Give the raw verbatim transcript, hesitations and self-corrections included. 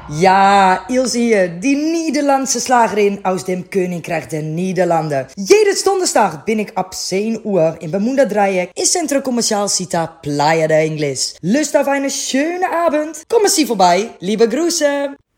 Ja, Ilse hier, die Nederlandse Slagerin aus dem Königreich der Niederlanden. Jedes Donderstag bin ich ab zehn Uhr im Bermuda Dreieck im Centro Comercial Cita Playa de Ingles. Lust auf eine schöne Abend? Kommen Sie vorbei, liebe Grüße!